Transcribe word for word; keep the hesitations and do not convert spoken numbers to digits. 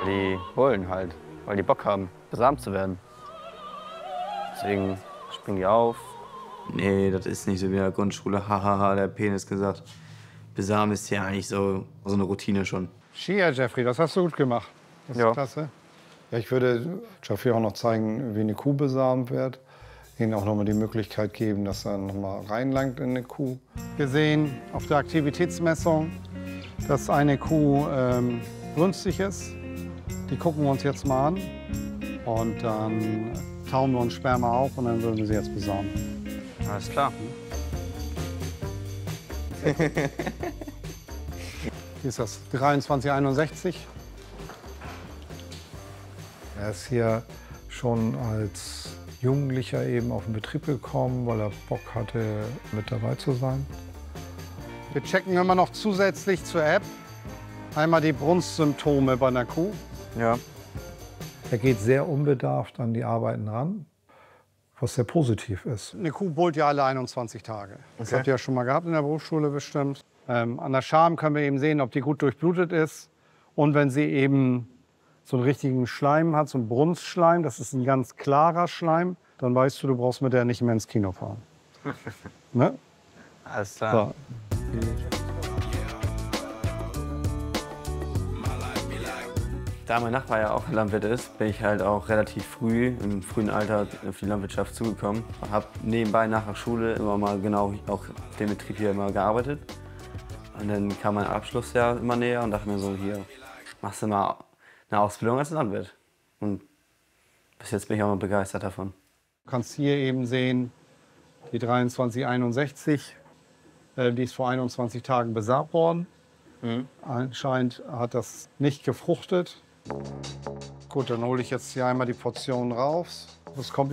Die wollen halt, weil die Bock haben, besamt zu werden. Deswegen springen die auf. Nee, das ist nicht so wie in der Grundschule. Hahaha, der Penis gesagt. Besamen ist ja eigentlich so, so eine Routine schon. Skier, Jeffrey, das hast du gut gemacht. Das ist Ja. klasse. Ja, ich würde Jeffrey auch noch zeigen, wie eine Kuh besamt wird. Ihnen auch noch mal die Möglichkeit geben, dass er noch mal reinlangt in eine Kuh. Wir sehen auf der Aktivitätsmessung, dass eine Kuh ähm, brünstig ist. Die gucken wir uns jetzt mal an. Und dann tauen wir uns Sperma auf und dann würden wir sie jetzt besamen. Alles klar. Hier ist das dreiundzwanzig einundsechzig. Er ist hier schon als Jugendlicher eben auf den Betrieb gekommen, weil er Bock hatte, mit dabei zu sein. Wir checken immer noch zusätzlich zur App einmal die Brunstsymptome bei einer Kuh. Ja. Er geht sehr unbedarft an die Arbeiten ran, was sehr positiv ist. Eine Kuh bullt ja alle einundzwanzig Tage. Das Okay. habt ihr ja schon mal gehabt in der Berufsschule bestimmt. Ähm, an der Scham können wir eben sehen, ob die gut durchblutet ist. Und wenn sie eben so einen richtigen Schleim hat, so einen Brunstschleim, das ist ein ganz klarer Schleim, dann weißt du, du brauchst mit der nicht mehr ins Kino fahren. Ne? Alles klar. So. Da mein Nachbar ja auch Landwirt ist, bin ich halt auch relativ früh, im frühen Alter, auf die Landwirtschaft zugekommen. Habe nebenbei nach der Schule immer mal genau auch auf dem Betrieb hier immer gearbeitet. Und dann kam mein Abschlussjahr immer näher und dachte mir so, hier, machst du mal eine Ausbildung als Landwirt. Und bis jetzt bin ich auch noch begeistert davon. Du kannst hier eben sehen, die dreiundzwanzig einundsechzig, äh, die ist vor einundzwanzig Tagen besamt worden. Mhm. Anscheinend hat das nicht gefruchtet. Gut, dann hole ich jetzt hier einmal die Portion raus. Das kommt